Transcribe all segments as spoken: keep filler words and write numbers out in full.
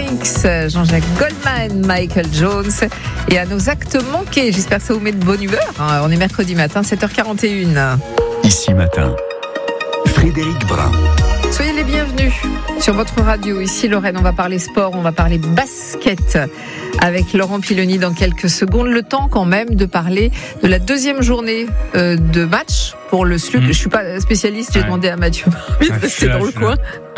Phoenix, Jean-Jacques Goldman, Michael Jones et à nos actes manqués. J'espère que ça vous met de bonne humeur. On est mercredi matin, sept heures quarante et une. Ici matin, Frédéric Brun. Soyez les bienvenus sur votre radio. Ici Lorraine, on va parler sport, on va parler basket avec Laurent Piloni dans quelques secondes. Le temps quand même de parler de la deuxième journée euh, de match pour le S L U C. Mmh. Je suis pas spécialiste, j'ai ouais. demandé à Mathieu Barbier de rester dans le coin.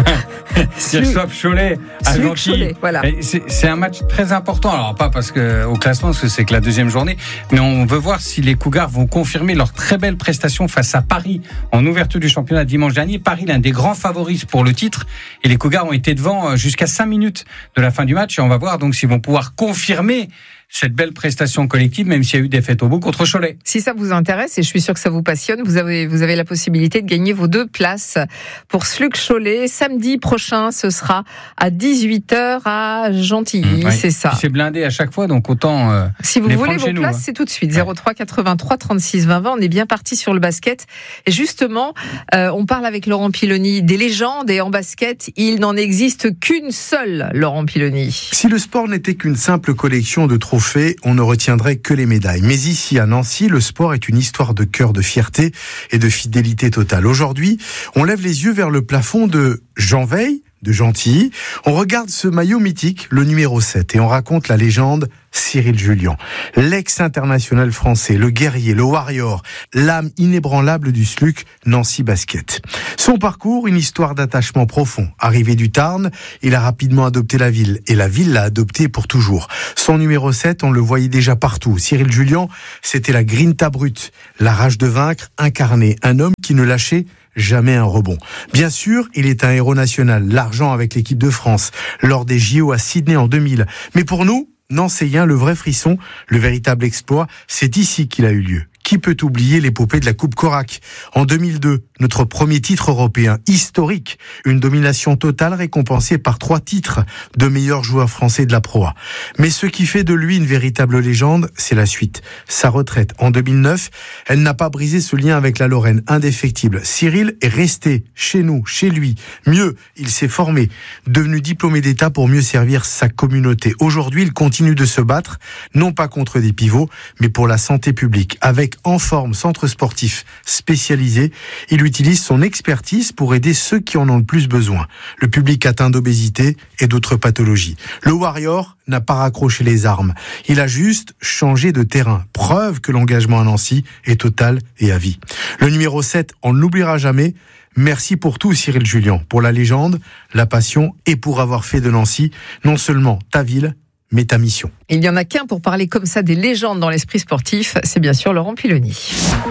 Sirchov Cholet à Gentilly. Voilà. C'est, c'est un match très important. Alors pas parce que au classement, parce que c'est que la deuxième journée, mais on veut voir si les Cougars vont confirmer leur très belle prestation face à Paris en ouverture du championnat dimanche dernier. Paris, l'un des grands favoris pour le titre, et les Cougars ont été devant jusqu'à cinq minutes de la fin du match. Et on va voir donc s'ils vont pouvoir confirmer cette belle prestation collective, même s'il y a eu des fêtes au bout contre Cholet. Si ça vous intéresse, et je suis sûr que ça vous passionne, vous avez, vous avez la possibilité de gagner vos deux places pour S L U C Cholet. Samedi prochain, ce sera à dix-huit heures à Gentilly, mmh, ouais. c'est ça. C'est blindé à chaque fois, donc autant euh, si vous les voulez vos nous, places, hein. c'est tout de suite. zéro trois quatre-vingt-trois trente-six vingt vingt. On est bien parti sur le basket. Et justement, euh, on parle avec Laurent Piloni des légendes, et en basket, il n'en existe qu'une seule, Laurent Piloni. Si le sport n'était qu'une simple collection de trophées, fait, on ne retiendrait que les médailles. Mais ici, à Nancy, le sport est une histoire de cœur, de fierté et de fidélité totale. Aujourd'hui, on lève les yeux vers le plafond de Jean Veil, de Gentilly. On regarde ce maillot mythique, le numéro sept, et on raconte la légende Cyril Julien, l'ex-international français, le guerrier, le warrior, l'âme inébranlable du S L U C Nancy Basket. Son parcours, une histoire d'attachement profond. Arrivé du Tarn, il a rapidement adopté la ville, et la ville l'a adopté pour toujours. Son numéro sept, on le voyait déjà partout. Cyril Julien, c'était la grinta brute, la rage de vaincre incarnée, un homme qui ne lâchait jamais un rebond. Bien sûr, il est un héros national, l'argent avec l'équipe de France, lors des J O à Sydney en deux mille. Mais pour nous, Nancéiens, le vrai frisson, le véritable exploit, c'est ici qu'il a eu lieu. Qui peut oublier l'épopée de la Coupe Corac ? En deux mille deux, notre premier titre européen historique, une domination totale récompensée par trois titres de meilleur joueur français de la Pro A. Mais ce qui fait de lui une véritable légende, c'est la suite. Sa retraite en deux mille neuf, elle n'a pas brisé ce lien avec la Lorraine, indéfectible. Cyril est resté chez nous, chez lui. Mieux, il s'est formé, devenu diplômé d'État pour mieux servir sa communauté. Aujourd'hui, il continue de se battre, non pas contre des pivots, mais pour la santé publique, avec En Forme, centre sportif spécialisé. Il utilise son expertise pour aider ceux qui en ont le plus besoin. Le public atteint d'obésité et d'autres pathologies. Le Warrior n'a pas raccroché les armes. Il a juste changé de terrain. Preuve que l'engagement à Nancy est total et à vie. Le numéro sept, on ne l'oubliera jamais. Merci pour tout, Cyril Julien, pour la légende, la passion et pour avoir fait de Nancy non seulement ta ville, mais ta mission. Il n'y en a qu'un pour parler comme ça des légendes dans l'esprit sportif, c'est bien sûr Laurent Piloni.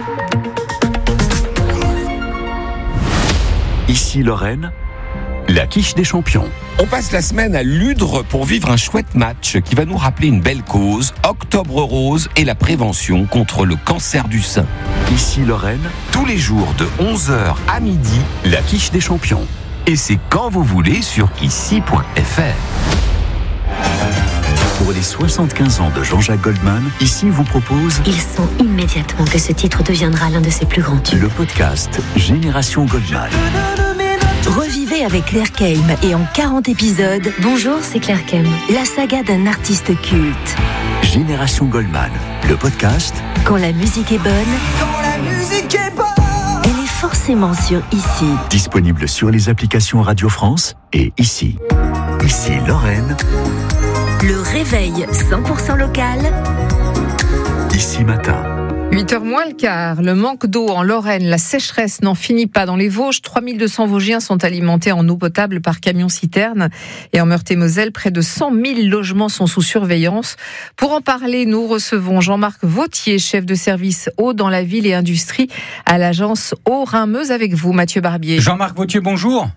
Ici Lorraine, la quiche des champions. On passe la semaine à Ludre pour vivre un chouette match qui va nous rappeler une belle cause, Octobre Rose et la prévention contre le cancer du sein. Ici Lorraine, tous les jours de onze heures à midi, la quiche des champions. Et c'est quand vous voulez sur ici point f r. Pour les soixante-quinze ans de Jean-Jacques Goldman, ici vous propose... Il sent immédiatement que ce titre deviendra l'un de ses plus grands tubes. Le podcast Génération Goldman. Revivez avec Claire Keim et en quarante épisodes... Bonjour, c'est Claire Keim. La saga d'un artiste culte. Génération Goldman, le podcast... Quand la musique est bonne... Quand la musique est bonne... Elle est forcément sur Ici. Disponible sur les applications Radio France et Ici. Ici Lorraine... Le réveil cent pour cent local. Ici matin. huit heures moins le quart, le manque d'eau en Lorraine, la sécheresse n'en finit pas dans les Vosges. trois mille deux cents Vosgiens sont alimentés en eau potable par camion-citerne. Et en Meurthe-et-Moselle, près de cent mille logements sont sous surveillance. Pour en parler, nous recevons Jean-Marc Vautier, chef de service eau dans la ville et industrie à l'agence Eau Rhin-Meuse. Avec vous, Mathieu Barbier. Jean-Marc Vautier, bonjour.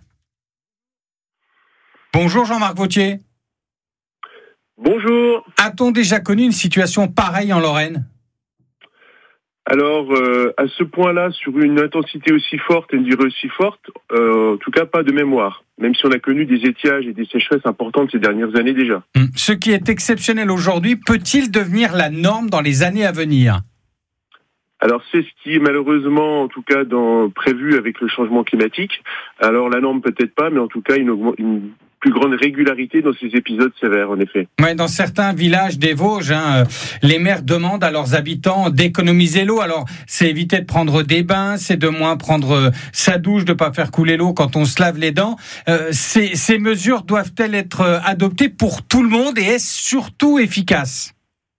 Bonjour Jean-Marc Vautier. Bonjour. A-t-on déjà connu une situation pareille en Lorraine ? Alors, euh, à ce point-là, sur une intensité aussi forte et une durée aussi forte, euh, en tout cas pas de mémoire. Même si on a connu des étiages et des sécheresses importantes ces dernières années déjà. Ce qui est exceptionnel aujourd'hui, peut-il devenir la norme dans les années à venir ? Alors c'est ce qui est malheureusement, en tout cas, dans, prévu avec le changement climatique. Alors la norme peut-être pas, mais en tout cas une, une plus grande régularité dans ces épisodes sévères, en effet. Ouais, dans certains villages des Vosges, hein, les maires demandent à leurs habitants d'économiser l'eau. Alors, c'est éviter de prendre des bains, c'est de moins prendre sa douche, de pas faire couler l'eau quand on se lave les dents. Euh, ces, ces mesures doivent-elles être adoptées pour tout le monde et est-ce surtout efficace ?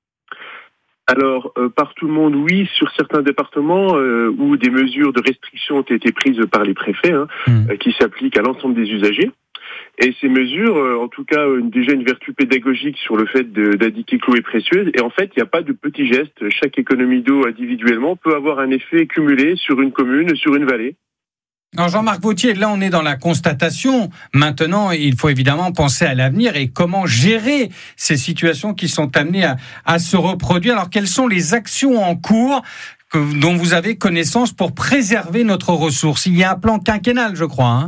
Alors, euh, par tout le monde, oui, sur certains départements euh, où des mesures de restriction ont été prises par les préfets, hein, mmh. euh, qui s'appliquent à l'ensemble des usagers. Et ces mesures, euh, en tout cas, ont déjà une vertu pédagogique sur le fait de, d'indiquer que l'eau est précieuse. Et en fait, il n'y a pas de petits gestes. Chaque économie d'eau individuellement peut avoir un effet cumulé sur une commune, sur une vallée. Alors Jean-Marc Vauthier, là on est dans la constatation. Maintenant, il faut évidemment penser à l'avenir et comment gérer ces situations qui sont amenées à, à se reproduire. Alors quelles sont les actions en cours que, dont vous avez connaissance pour préserver notre ressource ? Il y a un plan quinquennal, je crois, hein ?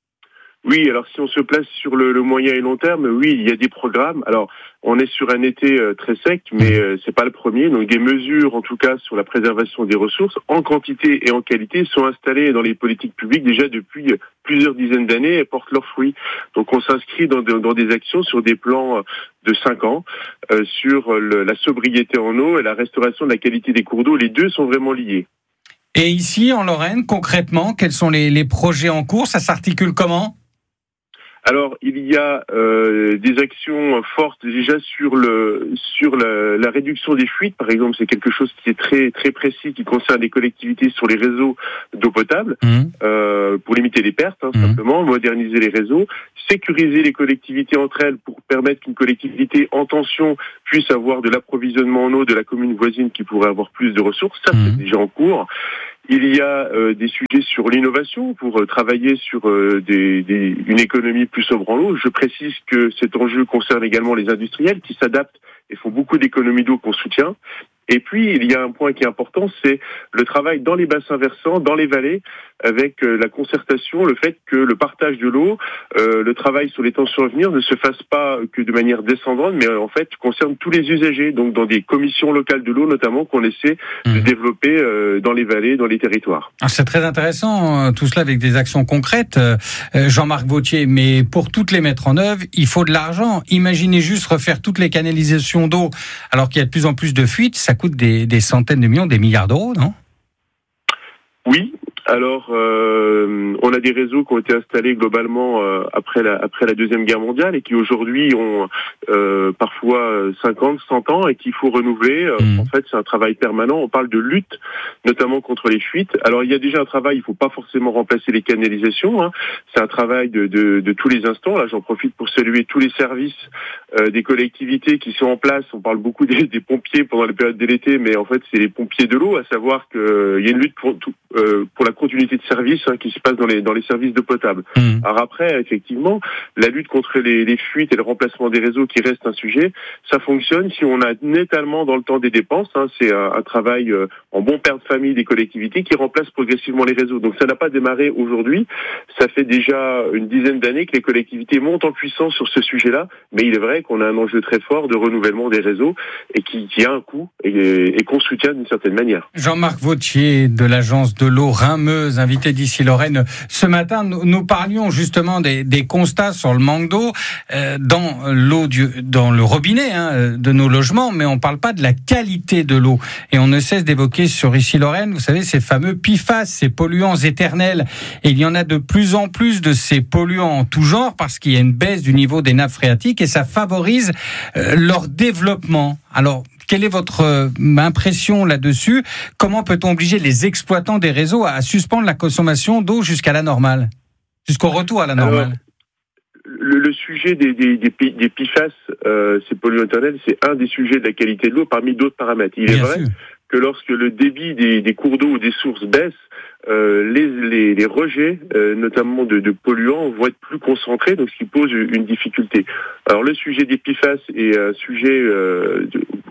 Oui, alors si on se place sur le, le moyen et long terme, oui, il y a des programmes. Alors, on est sur un été euh, très sec, mais euh, c'est pas le premier. Donc, des mesures, en tout cas, sur la préservation des ressources, en quantité et en qualité, sont installées dans les politiques publiques déjà depuis plusieurs dizaines d'années et portent leurs fruits. Donc, on s'inscrit dans, dans des actions sur des plans de cinq ans euh, sur le, la sobriété en eau et la restauration de la qualité des cours d'eau. Les deux sont vraiment liés. Et ici, en Lorraine, concrètement, quels sont les, les projets en cours ? Ça s'articule comment ? Alors, il y a euh, des actions fortes déjà sur le sur la, la réduction des fuites. Par exemple, c'est quelque chose qui est très très précis, qui concerne les collectivités sur les réseaux d'eau potable, mmh. euh, pour limiter les pertes, hein, mmh. simplement, moderniser les réseaux, sécuriser les collectivités entre elles pour permettre qu'une collectivité en tension puisse avoir de l'approvisionnement en eau de la commune voisine qui pourrait avoir plus de ressources. Ça, mmh. c'est déjà en cours. Il y a euh, des sujets sur l'innovation pour euh, travailler sur euh, des, des, une économie plus sobre en eau. Je précise que cet enjeu concerne également les industriels qui s'adaptent et font beaucoup d'économies d'eau qu'on soutient. Et puis, il y a un point qui est important, c'est le travail dans les bassins versants, dans les vallées, avec euh, la concertation, le fait que le partage de l'eau, euh, le travail sur les tensions à venir ne se fasse pas que de manière descendante, mais euh, en fait concerne tous les usagers, donc dans des commissions locales de l'eau notamment, qu'on essaie mmh. de développer euh, dans les vallées, dans les territoires. Alors c'est très intéressant, tout cela avec des actions concrètes, euh, Jean-Marc Vauthier, mais pour toutes les mettre en œuvre, il faut de l'argent. Imaginez juste refaire toutes les canalisations d'eau, alors qu'il y a de plus en plus de fuites, ça coûte des, des centaines de millions, des milliards d'euros, non ? Oui. Alors, euh, on a des réseaux qui ont été installés globalement euh, après la après la Deuxième Guerre mondiale et qui aujourd'hui ont euh, parfois cinquante, cent ans et qu'il faut renouveler. Mmh. En fait, c'est un travail permanent. On parle de lutte, notamment contre les fuites. Alors, il y a déjà un travail. Il ne faut pas forcément remplacer les canalisations. Hein. C'est un travail de, de, de tous les instants. Là, j'en profite pour saluer tous les services euh, des collectivités qui sont en place. On parle beaucoup des, des pompiers pendant la période de l'été, mais en fait, c'est les pompiers de l'eau. À savoir qu'il euh, y a une lutte pour, tout, euh, pour la continuité de service hein, qui se passe dans les dans les services d'eau potable. Mmh. Alors après, effectivement, la lutte contre les, les fuites et le remplacement des réseaux qui reste un sujet, ça fonctionne si on a étalement dans le temps des dépenses. Hein, c'est un, un travail euh, en bon père de famille des collectivités qui remplace progressivement les réseaux. Donc ça n'a pas démarré aujourd'hui. Ça fait déjà une dizaine d'années que les collectivités montent en puissance sur ce sujet-là. Mais il est vrai qu'on a un enjeu très fort de renouvellement des réseaux et qui, qui a un coût et, et qu'on soutient d'une certaine manière. Jean-Marc Vauthier de l'agence de l'eau Rhin Meuse, invité d'ici Lorraine. Ce matin, nous, nous parlions justement des, des constats sur le manque d'eau euh, dans l'eau du, dans le robinet hein, de nos logements, mais on parle pas de la qualité de l'eau. Et on ne cesse d'évoquer sur ici Lorraine, vous savez, ces fameux P F A S, ces polluants éternels. Et il y en a de plus en plus de ces polluants en tout genre parce qu'il y a une baisse du niveau des nappes phréatiques et ça favorise euh, leur développement. Alors, quelle est votre euh, impression là-dessus ? Comment peut-on obliger les exploitants des réseaux à suspendre la consommation d'eau jusqu'à la normale, jusqu'au retour à la normale ? Alors, le, le sujet des, des, des, des P F A S, euh, ces polluants éternels, c'est un des sujets de la qualité de l'eau parmi d'autres paramètres. Il Bien est vrai sûr. que lorsque le débit des, des cours d'eau ou des sources baisse, Euh, les, les, les rejets, euh, notamment de, de polluants, vont être plus concentrés, donc ce qui pose une difficulté. Alors le sujet des P F A S est un sujet euh, de, on,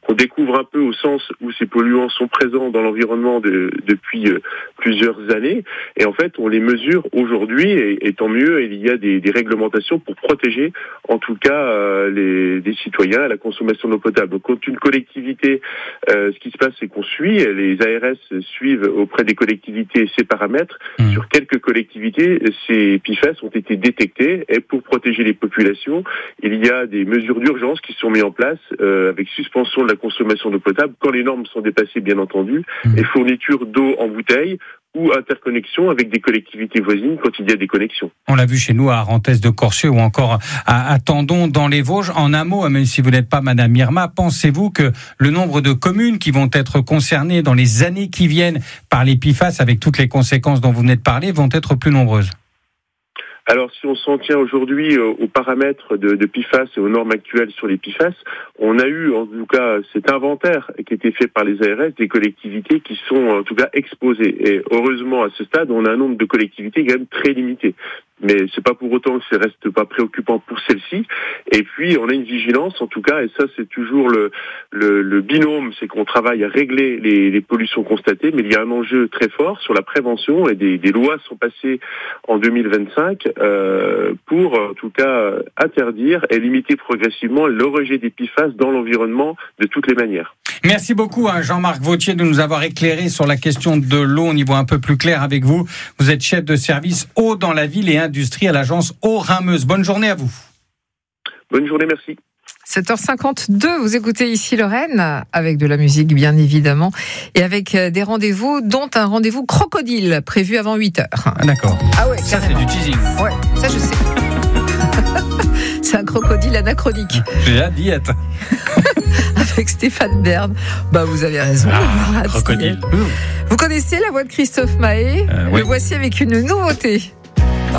qu'on découvre un peu au sens où ces polluants sont présents dans l'environnement de, depuis euh, plusieurs années. Et en fait, on les mesure aujourd'hui, et, et tant mieux, il y a des, des réglementations pour protéger, en tout cas, euh, les, les citoyens à la consommation d'eau potable. Donc, quand une collectivité, euh, ce qui se passe, c'est qu'on suit, les A R S suivent auprès des collectivités ces paramètres. Mmh. Sur quelques collectivités, ces P F A S ont été détectés, et pour protéger les populations, il y a des mesures d'urgence qui sont mises en place, euh, avec suspension de la consommation d'eau potable, quand les normes sont dépassées, bien entendu, mmh. et fourniture d'eau en bouteille, ou interconnexion avec des collectivités voisines quand il y a des connexions. On l'a vu chez nous à Arentès de Corcieux ou encore à, à Tendon dans les Vosges. En un mot, même si vous n'êtes pas Madame Irma, pensez-vous que le nombre de communes qui vont être concernées dans les années qui viennent par les P F A S, avec toutes les conséquences dont vous venez de parler, vont être plus nombreuses ? Alors, si on s'en tient aujourd'hui aux paramètres de, de P F A S et aux normes actuelles sur les P F A S, on a eu, en tout cas, cet inventaire qui a été fait par les A R S des collectivités qui sont, en tout cas, exposées. Et heureusement, à ce stade, on a un nombre de collectivités quand même très limité. Mais c'est pas pour autant que ça reste pas préoccupant pour celle-ci. Et puis, on a une vigilance, en tout cas, et ça, c'est toujours le, le, le binôme, c'est qu'on travaille à régler les, les pollutions constatées, mais il y a un enjeu très fort sur la prévention, et des, des lois sont passées en deux mille vingt-cinq euh, pour, en tout cas, interdire et limiter progressivement le rejet des P F A S dans l'environnement de toutes les manières. Merci beaucoup à Jean-Marc Vautier de nous avoir éclairé sur la question de l'eau. On y voit un peu plus clair avec vous. Vous êtes chef de service eau dans la ville et industrie à l'agence Eau Rhin-Meuse. Bonne journée à vous. Bonne journée, merci. sept heures cinquante-deux, vous écoutez ici Lorraine, avec de la musique bien évidemment, et avec des rendez-vous, dont un rendez-vous crocodile prévu avant huit heures. Ah, d'accord. Ah ouais, ça carrément. C'est du teasing. Ouais, ça je sais. C'est un crocodile anachronique. J'ai la diète. Avec Stéphane Bern. Bah, vous avez raison. Ah, crocodile. Vous connaissez la voix de Christophe Maé ? euh, Le oui. voici avec une nouveauté.